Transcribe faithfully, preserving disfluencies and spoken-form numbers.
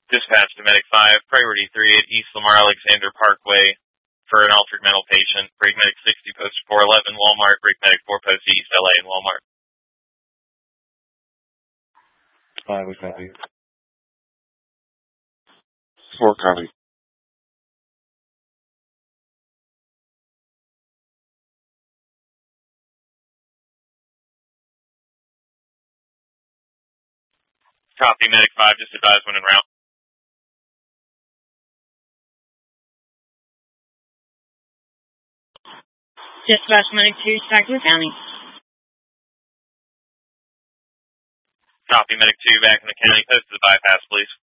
Dispatch to Medic five, priority three at East Lamar Alexander Parkway for an altered mental patient. Break Medic sixty, post four eleven, Walmart. Break Medic four, post East L A and Walmart. Five, we copy. Four, copy. Copy, Medic five, just advise when en route. Dispatch Medic two, Spectre County. Copy, Medic two, back in the county. Post to the bypass, please.